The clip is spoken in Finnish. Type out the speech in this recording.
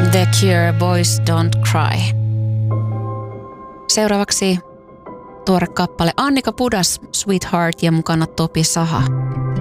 The Cure, Boys Don't Cry. Seuraavaksi tuore kappale Annika Pudas, Sweetheart ja mukana Topi Saha.